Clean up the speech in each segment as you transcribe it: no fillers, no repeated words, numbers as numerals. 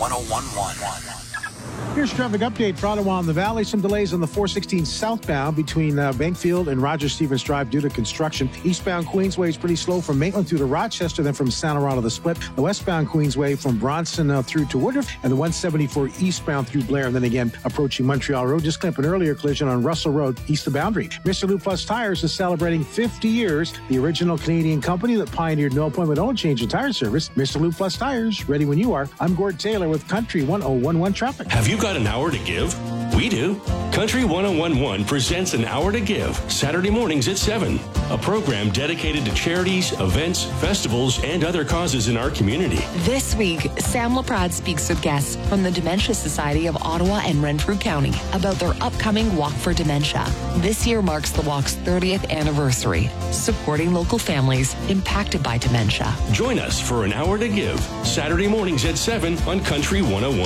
1011. Here's traffic update for Ottawa and the Valley. Some delays on the 416 southbound between Bankfield and Roger Stevens Drive due to construction. Eastbound Queensway is pretty slow from Maitland through to Rochester, then from Santa Rana to the Split. The westbound Queensway from Bronson through to Woodruff, and the 174 eastbound through Blair, and then again approaching Montreal Road. Just clip an earlier collision on Russell Road, east of Boundary. Mr. Lou Plus Tires is celebrating 50 years. The original Canadian company that pioneered no appointment, own change and tire service. Mr. Lou Plus Tires, ready when you are. I'm Gord Taylor with Country 1011 Traffic. Have you got an hour to give? We do. Country 1011 presents An Hour to Give, Saturday mornings at 7. A program dedicated to charities, events, festivals, and other causes in our community. This week, Sam LaPrade speaks with guests from the Dementia Society of Ottawa and Renfrew County about their upcoming Walk for Dementia. This year marks the walk's 30th anniversary, supporting local families impacted by dementia. Join us for An Hour to Give, Saturday mornings at 7 on Country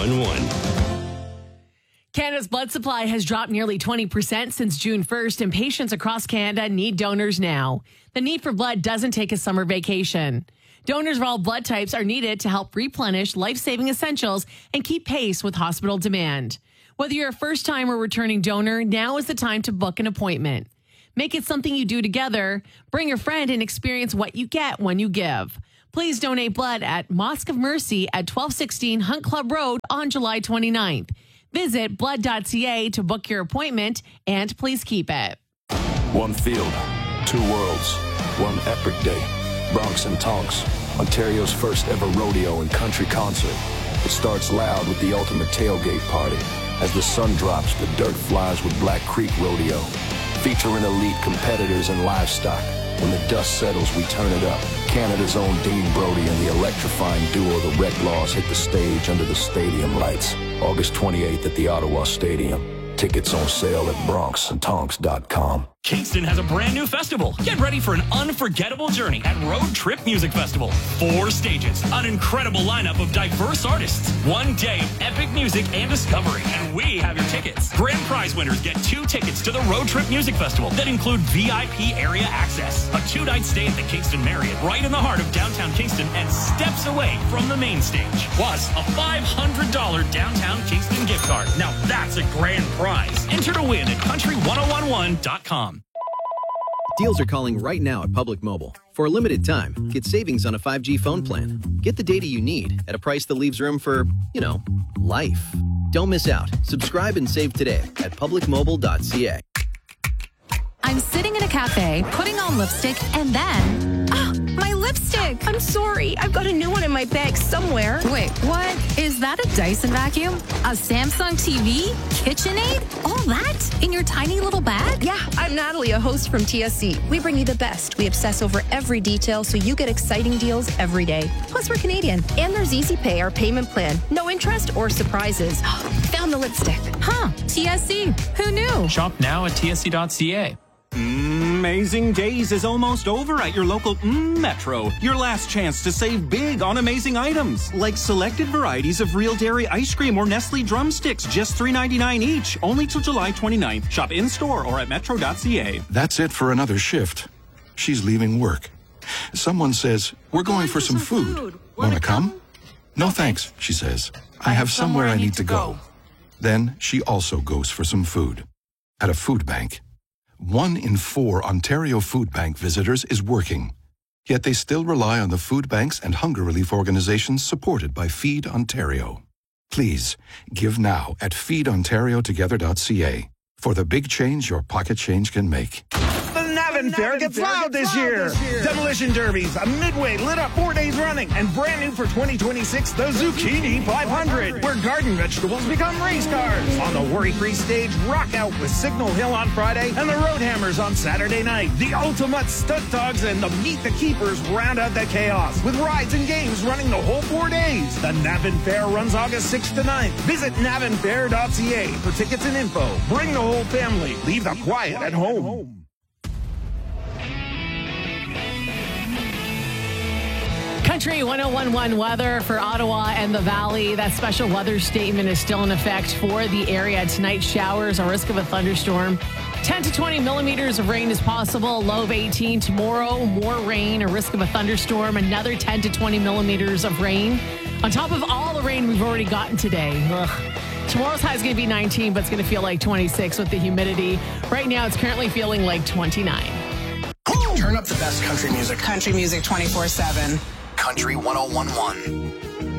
1011. Canada's blood supply has dropped nearly 20% since June 1st, and patients across Canada need donors now. The need for blood doesn't take a summer vacation. Donors of all blood types are needed to help replenish life-saving essentials and keep pace with hospital demand. Whether you're a first-time or returning donor, now is the time to book an appointment. Make it something you do together. Bring a friend and experience what you get when you give. Please donate blood at Mosque of Mercy at 1216 Hunt Club Road on July 29th. Visit blood.ca to book your appointment, and please keep it. One field, two worlds, one epic day. Bronx and Tonks, Ontario's first ever rodeo and country concert. It starts loud with the ultimate tailgate party. As the sun drops, the dirt flies with Black Creek Rodeo, featuring elite competitors and livestock. When the dust settles, we turn it up. Canada's own Dean Brody and the electrifying duo The Redlaws hit the stage under the stadium lights. August 28th at the Ottawa Stadium. Tickets on sale at bronxandtonks.com. Kingston has a brand new festival. Get ready for an unforgettable journey at Road Trip Music Festival. 4 stages, an incredible lineup of diverse artists, 1 day of epic music and discovery, and we have your tickets. Grand prize winners get 2 tickets to the Road Trip Music Festival that include VIP area access, a 2-night stay at the Kingston Marriott right in the heart of downtown Kingston and steps away from the main stage, plus a $500 downtown Kingston gift card. Now that's a grand prize. Enter to win at country1011.com. Deals are calling right now at Public Mobile. For a limited time, get savings on a 5G phone plan. Get the data you need at a price that leaves room for, life. Don't miss out. Subscribe and save today at publicmobile.ca. I'm sitting in a cafe, putting on lipstick, and then... my lipstick! I'm sorry. I've got a new one in my bag somewhere. Wait, what? Is that a Dyson vacuum? A Samsung TV? KitchenAid? All that? In your tiny little bag? Yeah, I'm Natalie, a host from TSC. We bring you the best. We obsess over every detail so you get exciting deals every day. Plus, we're Canadian. And there's Easy Pay, our payment plan. No interest or surprises. Found the lipstick. Huh. TSC. Who knew? Shop now at tsc.ca. Amazing Days is almost over at your local Metro. Your last chance to save big on amazing items, like selected varieties of Real Dairy ice cream or Nestle drumsticks, just $3.99 each, only till July 29th. Shop in-store or at metro.ca. That's it for another shift. She's leaving work. Someone says, we're going for some food. Wanna come? No thanks, she says. I have somewhere I need to go. Then she also goes for some food. At a food bank. 1 in 4 Ontario Food Bank visitors is working. Yet they still rely on the food banks and hunger relief organizations supported by Feed Ontario. Please, give now at feedontariotogether.ca for the big change your pocket change can make. The Navan Fair gets loud this year. Demolition Derbies, a Midway lit up 4 days running, and brand new for 2026, the Zucchini 500, where garden vegetables become race cars. On the worry-free stage, rock out with Signal Hill on Friday and the Roadhammers on Saturday night. The Ultimate Stunt Dogs and the Meet the Keepers round out the chaos, with rides and games running the whole 4 days. The Navan Fair runs August 6th to 9th. Visit navanfair.ca for tickets and info. Bring the whole family. Leave the quiet at home. Country 1011 weather for Ottawa and the Valley. That special weather statement is still in effect for the area. Tonight, showers, a risk of a thunderstorm. 10 to 20 millimeters of rain is possible, low of 18. Tomorrow, more rain, a risk of a thunderstorm, another 10 to 20 millimeters of rain. On top of all the rain we've already gotten today. Tomorrow's high is going to be 19, but it's going to feel like 26 with the humidity. Right now, it's currently feeling like 29. Turn up the best country music. Country music 24/7. Country 101.1.